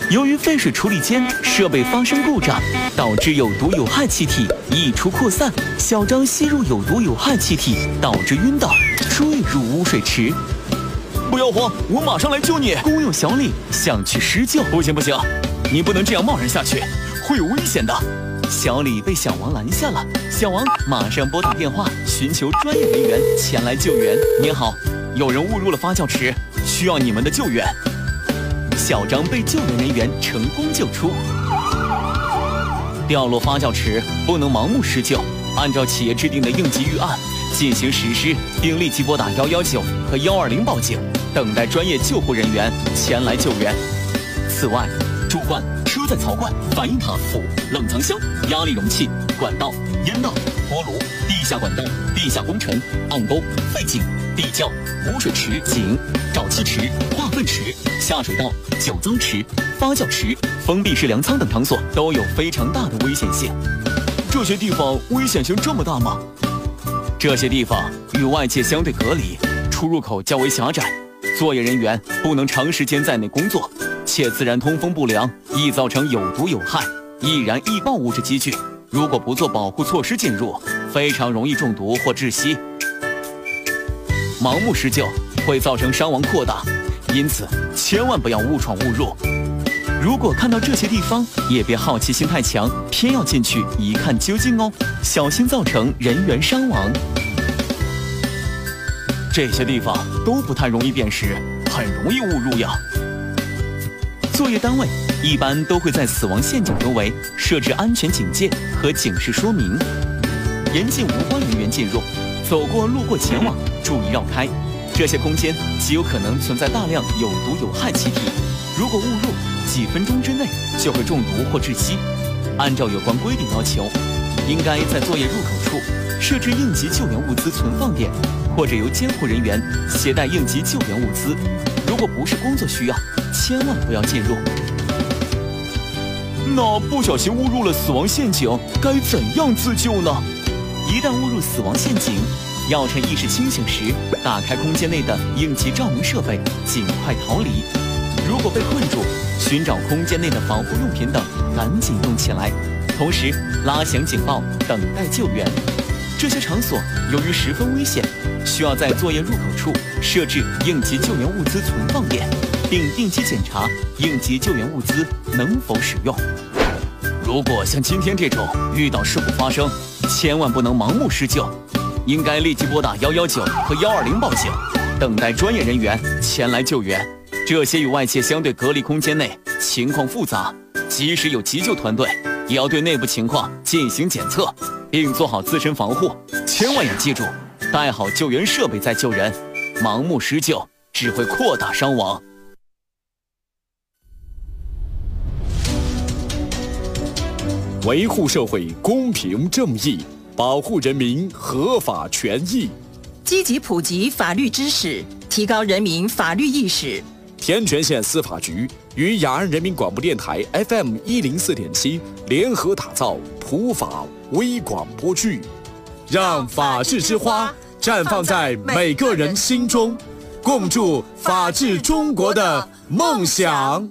由于废水处理间设备发生故障，导致有毒有害气体溢出扩散，小张吸入有毒有害气体，导致晕倒，坠入污水池。不要慌，我马上来救你！工友小李想去施救，不行，你不能这样贸然下去，会有危险的。小李被小王拦下了，小王马上拨打电话寻求专业人员前来救援。您好，有人误入了发酵池，需要你们的救援。小张被救援人员成功救出。掉落发酵池不能盲目施救，按照企业制定的应急预案进行实施，并立即拨打119和120报警，等待专业救护人员前来救援。此外，主管、车载槽罐、反应塔、釜、冷藏箱、压力容器、管道、烟道、锅炉、地下管道、地下工程、暗沟、废井、地窖、污水池、井、沼气池、化粪池、下水道、酒脏池、发酵池、封闭式粮仓等场所都有非常大的危险性。这些地方危险性这么大吗？这些地方与外界相对隔离，出入口较为狭窄，作业人员不能长时间在内工作，且自然通风不良，易造成有毒有害、易燃易爆物质积聚。如果不做保护措施进入，非常容易中毒或窒息。盲目施救会造成伤亡扩大，因此千万不要误闯误入。如果看到这些地方，也别好奇心太强，偏要进去一看究竟哦，小心造成人员伤亡。这些地方都不太容易辨识，很容易误入呀。作业单位一般都会在死亡陷阱周围设置安全警戒和警示说明，严禁无关人员进入，走过路过前往注意绕开。这些空间极有可能存在大量有毒有害气体，如果误入，几分钟之内就会中毒或窒息。按照有关规定要求，应该在作业入口处设置应急救援物资存放点，或者由监护人员携带应急救援物资。如果不是工作需要，千万不要进入。那不小心误入了死亡陷阱，该怎样自救呢？一旦误入死亡陷阱，要趁意识清醒时打开空间内的应急照明设备，尽快逃离。如果被困住，寻找空间内的防护用品等，赶紧用起来，同时拉响警报，等待救援。这些场所由于十分危险，需要在作业入口处设置应急救援物资存放点，并定期检查应急救援物资能否使用。如果像今天这种遇到事故发生，千万不能盲目施救，应该立即拨打119和120报警，等待专业人员前来救援。这些与外界相对隔离空间内情况复杂，即使有急救团队，也要对内部情况进行检测，并做好自身防护。千万要记住，带好救援设备再救人，盲目施救只会扩大伤亡。 维护社会公平正义，保护人民合法权益， 积极普及法律知识，提高人民法律意识。 天全县司法局与雅安人民广播电台 FM104.7 联合打造普法微广播剧，让法治之花绽放在每个人心中，共筑法治中国的梦想。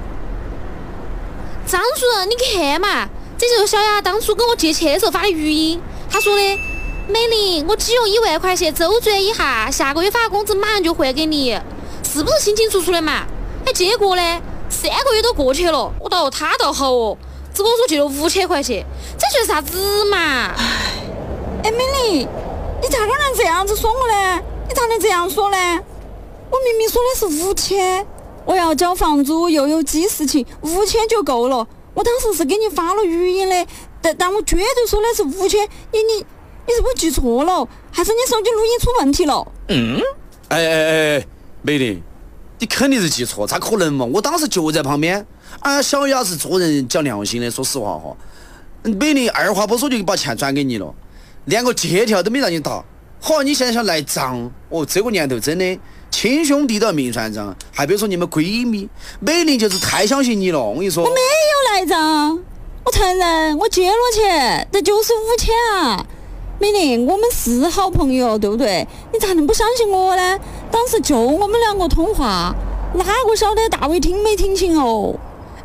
张主任，你看嘛，这就是小雅当初跟我借钱的时候发的语音，他说的：“美玲，我只用1万块钱周转一下，下个月发工资马上就还给你。”是不是清清楚楚的嘛？哎，结果呢，3个月都过去了，他倒好哦，只跟我说借了5000块钱，这算啥子嘛？ 哎，美丽，你咋个能这样子说我呢？你咋能这样说呢？我明明说的是5000，我要交房租又有急事情，5000就够了。我当时是给你发了语音的，但我绝对说的是5000，你是不是记错了？还是你手机录音出问题了？ 哎，美玲，你肯定是记错，咋可能嘛？我当时就在旁边。小雅是做人讲良心的，说实话哈。美玲二话不说就把钱转给你了，连个借条都没让你打。好，你现在想赖账？哦，这个年头真的亲兄弟都要明算账，还别说你们闺蜜。美玲就是太相信你了，我跟你说。 我没有赖账，我承认我借了钱，但就是5000啊。美玲，我们是好朋友，对不对？你咋能不相信我呢？当时就我们2个通话，哪个晓得大卫听没听清哦？